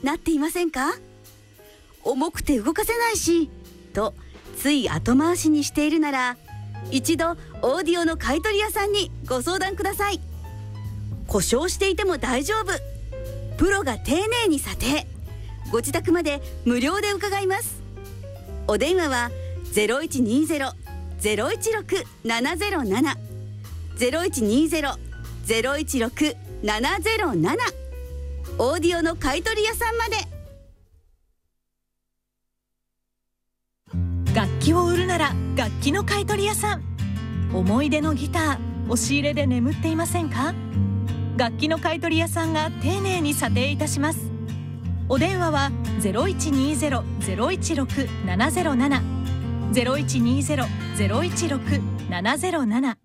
なっていませんか？重くて動かせないしとつい後回しにしているなら、一度オーディオの買取屋さんにご相談ください。故障していても大丈夫、プロが丁寧に査定、ご自宅まで無料で伺います。お電話は 0120-016-707 0120-016-707 オーディオの買取屋さんまで。 楽器を売るなら楽器の買取屋さん。思い出のギター、押し入れで眠っていませんか？楽器の買取屋さんが丁寧に査定いたします。お電話は 0120-016-707 0120-016-707